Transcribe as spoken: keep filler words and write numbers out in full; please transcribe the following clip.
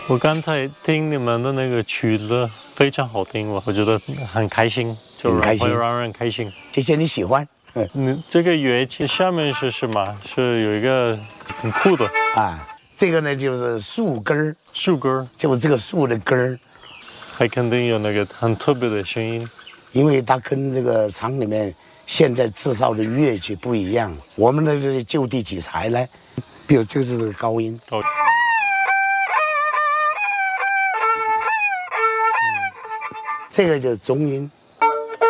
我刚才听你们的那个曲子非常好听，我我觉得很开心，就很开心会让人开心。 谢谢你喜欢。嗯， 你这个乐器下面是什么？是有一个很酷的啊，这个呢就是树根儿， 树根儿， 就这个树的根儿， 还肯定有那个很特别的声音， 因为它跟这个厂里面现在制造的乐器不一样。我们的这个就地取材呢，比如这个是这个高音。 高这个就是中音，